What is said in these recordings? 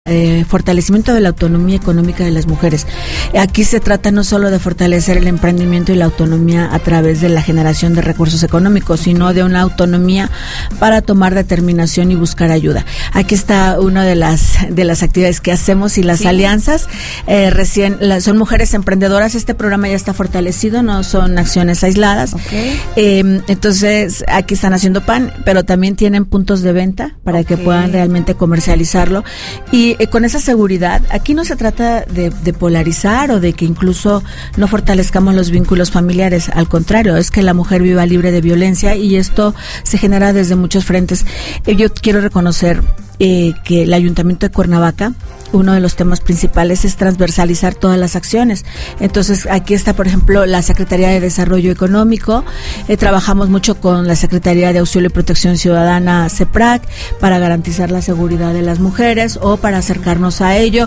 fortalecimiento de la autonomía económica de las mujeres. Aquí se trata no solo de fortalecer el emprendimiento y la autonomía a través de la generación de recursos económicos, sino de una autonomía para tomar determinación y buscar ayuda. Aquí está una de las actividades que hacemos y las alianzas. Son mujeres emprendedoras. Este programa ya está fortalecido, no son acciones aisladas. Entonces aquí están haciendo pan, pero también tienen puntos de venta para que puedan realmente comercializarlo. Y con esa seguridad, aquí no se trata de polarizar o de que incluso no fortalezcamos los vínculos familiares. Al contrario, es que la mujer viva libre de violencia, y esto se genera desde muchos frentes. Yo quiero reconocer que el Ayuntamiento de Cuernavaca, uno de los temas principales es transversalizar todas las acciones. Entonces, aquí está, por ejemplo, la Secretaría de Desarrollo Económico. Trabajamos mucho con la Secretaría de Auxilio y Protección Ciudadana, CEPRAC, para garantizar la seguridad de las mujeres o para acercarnos a ello.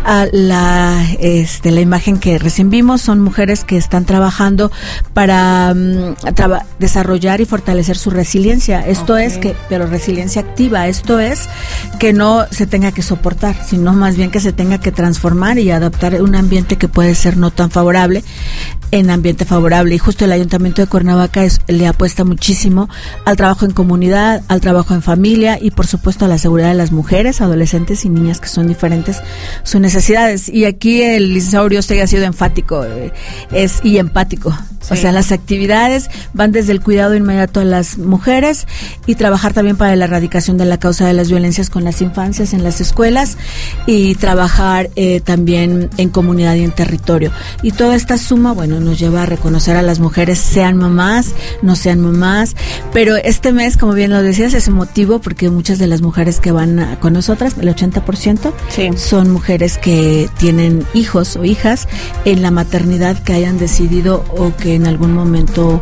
La imagen que recién vimos son mujeres que están trabajando para desarrollar y fortalecer su resiliencia. Esto es pero resiliencia activa. Esto es que no se tenga que soportar, sino más bien que se tenga que transformar y adaptar un ambiente que puede ser no tan favorable en ambiente favorable. Y justo el Ayuntamiento de Cuernavaca le apuesta muchísimo al trabajo en comunidad, al trabajo en familia y por supuesto a la seguridad de las mujeres, adolescentes y niñas, que son diferentes sus necesidades. Y aquí el licenciado Urioste ha sido enfático y empático. O sea, las actividades van desde el cuidado inmediato a las mujeres y trabajar también para la erradicación de la causa de las violencias con las infancias en las escuelas, y trabajar también en comunidad y en territorio. Y toda esta suma, nos lleva a reconocer a las mujeres, sean mamás, no sean mamás. Pero este mes, como bien lo decías, es emotivo porque muchas de las mujeres que van con nosotras, el 80%, son mujeres que tienen hijos o hijas en la maternidad que hayan decidido o que en algún momento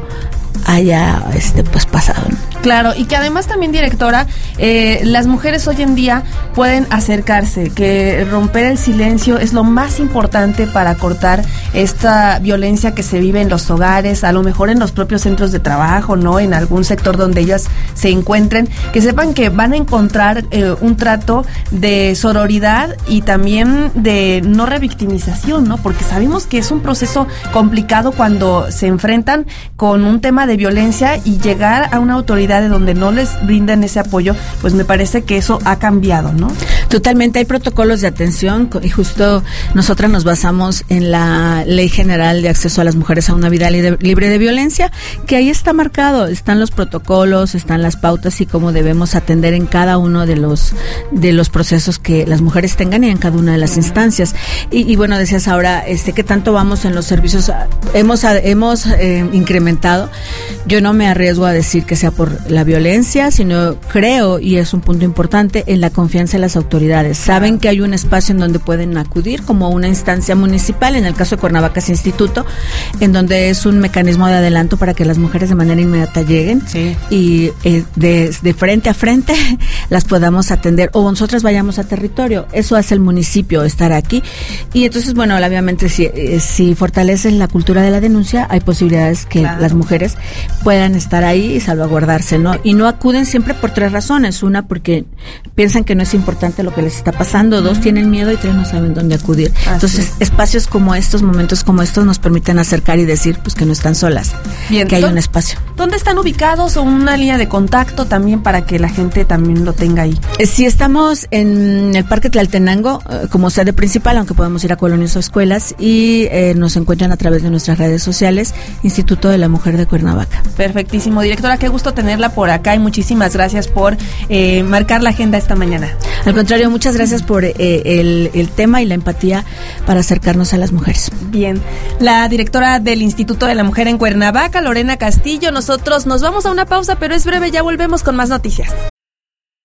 haya pasado. Claro, y que además también, directora, las mujeres hoy en día pueden acercarse, que romper el silencio es lo más importante para cortar esta violencia que se vive en los hogares, a lo mejor en los propios centros de trabajo, ¿no? En algún sector donde ellas se encuentren, que sepan que van a encontrar un trato de sororidad y también de no revictimización, ¿no? Porque sabemos que es un proceso complicado cuando se enfrentan con un tema de violencia, y llegar a una autoridad de donde no les brinden ese apoyo, pues me parece que eso ha cambiado, ¿no? Totalmente, hay protocolos de atención y justo nosotras nos basamos en la Ley General de Acceso a las Mujeres a una Vida Libre de Violencia, que ahí está marcado, están los protocolos, están las pautas y cómo debemos atender en cada uno de los procesos que las mujeres tengan y en cada una de las instancias. Y bueno, decías ahora, ¿qué tanto vamos en los servicios? Hemos incrementado. Yo no me arriesgo a decir que sea por la violencia, sino creo, y es un punto importante, en la confianza en las autoridades. Saben que hay un espacio en donde pueden acudir, como una instancia municipal, en el caso de Cuernavaca es instituto, en donde es un mecanismo de adelanto para que las mujeres de manera inmediata lleguen y de frente a frente las podamos atender, o nosotras vayamos a territorio. Eso hace el municipio, estar aquí. Y entonces, obviamente si fortaleces la cultura de la denuncia, hay posibilidades que las mujeres puedan estar ahí y salvaguardarse, ¿no? Y no acuden siempre por 3 razones. Una, porque piensan que no es importante lo que les está pasando. 2, tienen miedo, y 3, no saben dónde acudir. Entonces, espacios como estos, momentos como estos, nos permiten acercar y decir que no están solas. Bien, que hay un espacio. ¿Dónde están ubicados, o una línea de contacto también para que la gente también lo tenga ahí? Sí, estamos en el Parque Tlaltenango como sede principal, aunque podemos ir a colonias o escuelas, y nos encuentran a través de nuestras redes sociales, Instituto de la Mujer de Cuernavaca. Perfectísimo, directora, qué gusto tenerla por acá y muchísimas gracias por marcar la agenda esta mañana. Al contrario, muchas gracias por el tema y la empatía para acercarnos a las mujeres. Bien, la directora del Instituto de la Mujer en Cuernavaca, Lorena Castillo. Nosotros nos vamos a una pausa, pero es breve, ya volvemos con más noticias.